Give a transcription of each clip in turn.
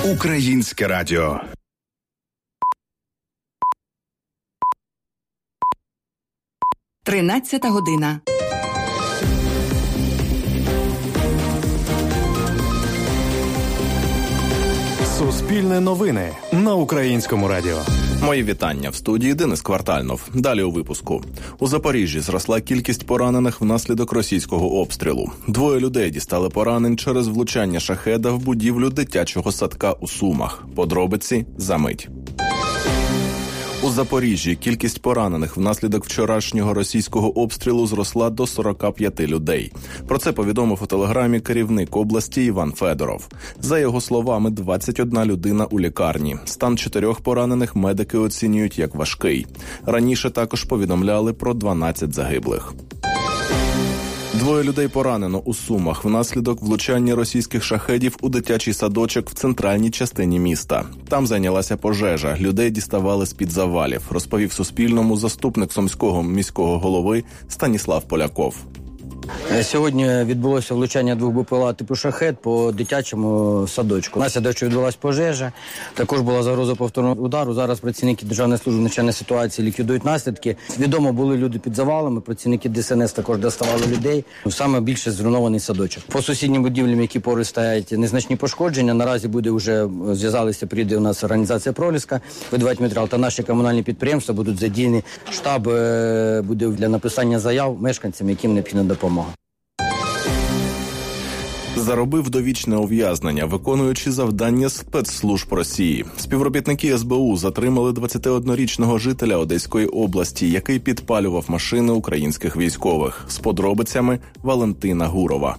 Українське радіо. Тринадцята година. Суспільне новини на Українському радіо. Мої вітання. В студії Денис Квартальнов. Далі у випуску. У Запоріжжі зросла кількість поранених внаслідок російського обстрілу. 2 людей дістали поранень через влучання шахеда в будівлю дитячого садка у Сумах. Подробиці за мить. У Запоріжжі кількість поранених внаслідок вчорашнього російського обстрілу зросла до 45 людей. Про це повідомив у телеграмі керівник області Іван Федоров. За його словами, 21 людина у лікарні. Стан 4 поранених медики оцінюють як важкий. Раніше також повідомляли про 12 загиблих. 2 людей поранено у Сумах внаслідок влучання російських шахедів у дитячий садочок в центральній частині міста. Там зайнялася пожежа, людей діставали з-під завалів, розповів Суспільному заступник сумського міського голови Станіслав Поляков. Сьогодні відбулося влучання 2 БПЛА типу «Шахед» по дитячому садочку. Внаслідок відбулася пожежа, також була загроза повторного удару. Зараз працівники Державної служби надзвичайної ситуації ліквідують наслідки. Відомо, були люди під завалами, працівники ДСНС також доставали людей. Саме більше зруйнований садочок. По сусіднім будівлям, які поруч стоять, незначні пошкодження. Наразі буде вже зв'язалися, прийде у нас організація «Проліска», видавати матеріал, та наші комунальні підприємства будуть задіяні. Штаб буде для написання заяв мешканцям, яким необхідна допомога. Заробив довічне ув'язнення, виконуючи завдання спецслужб Росії. Співробітники СБУ затримали 21-річного жителя Одеської області, який підпалював машини українських військових. З подробицями Валентина Гурова.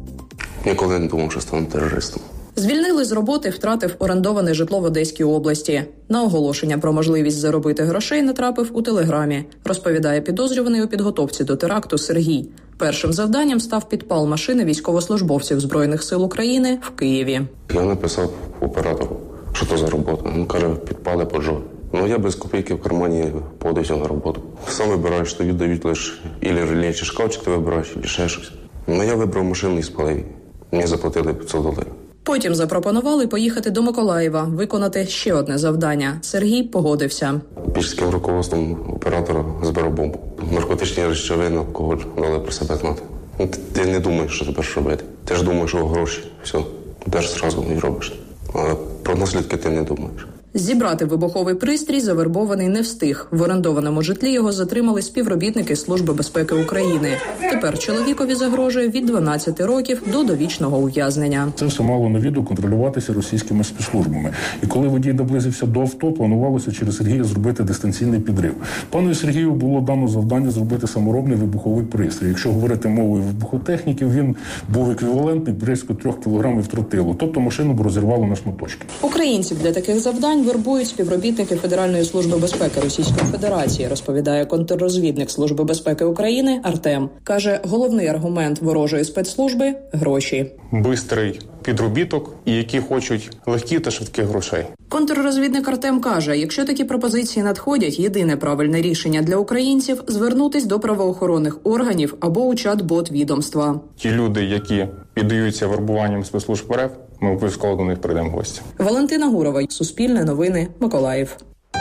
Ніколи не думав, що стану терористом. Звільнили з роботи, втратив орендоване житло в Одеській області. На оголошення про можливість заробити грошей натрапив у телеграмі, розповідає підозрюваний у підготовці до теракту Сергій. Першим завданням став підпал машини військовослужбовців Збройних сил України в Києві. Я написав оператору, що то за робота. Він каже, підпали, поджог. Я без копійки в кармані подивився на роботу. Сам вибираєш, тобі дають лише ілі реле чи шкафчик, ти вибираєш, і ще щось. Я вибрав машину і спалив. Мені заплатили $500. Потім запропонували поїхати до Миколаєва, виконати ще одне завдання. Сергій погодився. Під таким руководством оператора збирав бомбу. Наркотичні речовини, алкоголь дали про себе знати. Ти не думаєш, що тепер робити. Ти ж думаєш, що гроші. Все, йдеш зразу і робиш. А про наслідки ти не думаєш. Зібрати вибуховий пристрій завербований не встиг. В орендованому житлі його затримали співробітники Служби безпеки України. Тепер чоловікові загрожує від 12 років до довічного ув'язнення. Це все мало на відео контролюватися російськими спецслужбами. І коли водій наблизився до авто, планувалося через Сергія зробити дистанційний підрив. Пану Сергію було дано завдання зробити саморобний вибуховий пристрій. Якщо говорити мовою вибухотехніків, він був еквівалентний близько 3 кілограмів тротилу. Тобто машину б розірвало на шматочки. Українців для таких завдань вербують співробітники Федеральної служби безпеки Російської Федерації, розповідає контррозвідник Служби безпеки України Артем. Каже, головний аргумент ворожої спецслужби – гроші. Бистрий підробіток і які хочуть легкі та швидких грошей. Контррозвідник Артем каже, якщо такі пропозиції надходять, єдине правильне рішення для українців – звернутись до правоохоронних органів або у чат-бот відомства. Ті люди, які піддаються вербуванням спецслужб РФ, ми обов'язково до них прийдемо в гості. Валентина Гурова, Суспільне новини, Миколаїв.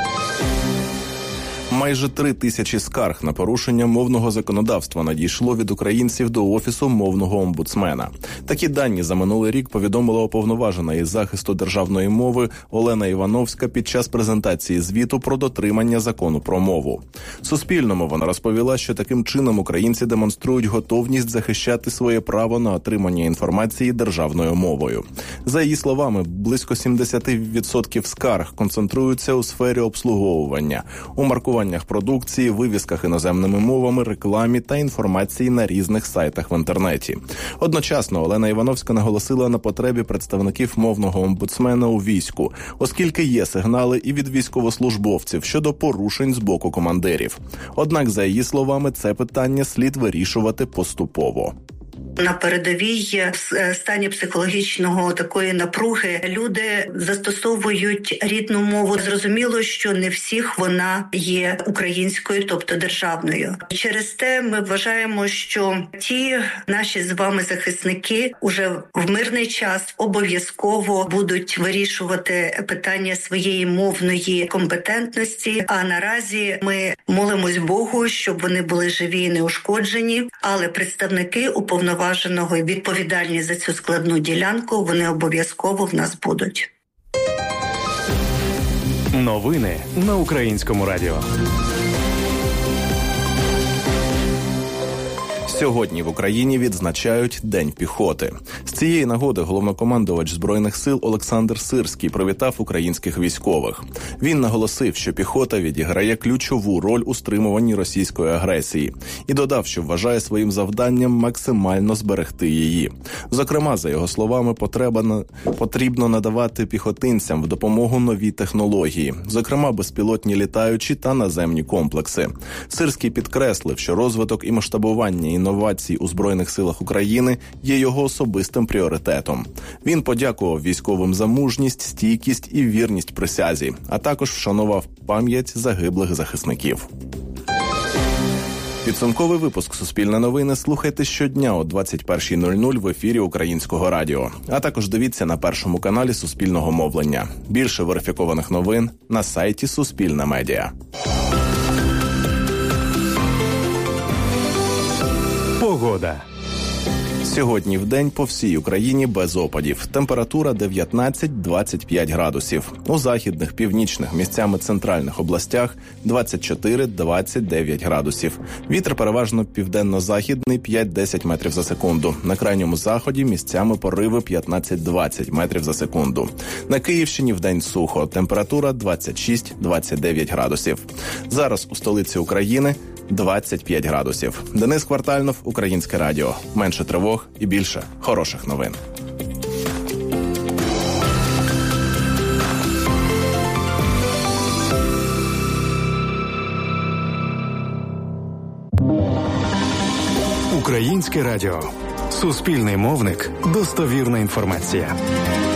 Майже 3000 скарг на порушення мовного законодавства надійшло від українців до Офісу мовного омбудсмена. Такі дані за минулий рік повідомила уповноважена із захисту державної мови Олена Івановська під час презентації звіту про дотримання закону про мову. Суспільному вона розповіла, що таким чином українці демонструють готовність захищати своє право на отримання інформації державною мовою. За її словами, близько 70% скарг концентруються у сфері обслуговування, у маркуванні продукції, вивісках іноземними мовами, рекламі та інформації на різних сайтах в інтернеті. Одночасно Олена Івановська наголосила на потребі представників мовного омбудсмена у війську, оскільки є сигнали і від військовослужбовців щодо порушень з боку командирів. Однак, за її словами, це питання слід вирішувати поступово. на передовій в стані психологічного такої напруги. Люди застосовують рідну мову. Зрозуміло, що не всіх вона є українською, тобто державною. Через те ми вважаємо, що ті наші з вами захисники уже в мирний час обов'язково будуть вирішувати питання своєї мовної компетентності. А наразі ми молимось Богу, щоб вони були живі і неушкоджені. Але представники уповноваженого і відповідальні за цю складну ділянку, вони обов'язково в нас будуть. Новини на Українському радіо. Сьогодні в Україні відзначають День піхоти. З цієї нагоди головнокомандувач Збройних сил Олександр Сирський привітав українських військових. Він наголосив, що піхота відіграє ключову роль у стримуванні російської агресії і додав, що вважає своїм завданням максимально зберегти її. Зокрема, за його словами, потрібно надавати піхотинцям в допомогу нові технології, зокрема безпілотні літаючі та наземні комплекси. Сирський підкреслив, що розвиток і масштабування інновацій у Збройних силах України є його особистим пріоритетом. Він подякував військовим за мужність, стійкість і вірність присязі, а також вшанував пам'ять загиблих захисників. Підсумковий випуск «Суспільне новини» слухайте щодня о 21:00 в ефірі Українського радіо. А також дивіться на Першому каналі Суспільного мовлення. Більше верифікованих новин на сайті Суспільне медіа. Погода. Сьогодні вдень по всій Україні без опадів. Температура 19-25 градусів. У західних, північних, місцями центральних областях 24-29 градусів. Вітер переважно південно-західний 5-10 метрів за секунду. На крайньому заході місцями пориви 15-20 метрів за секунду. На Київщині вдень сухо. Температура 26-29 градусів. Зараз у столиці України 25 градусів. Денис Квартальнов, Українське радіо. Менше тривог і більше хороших новин. Українське радіо. Суспільний мовник. Достовірна інформація.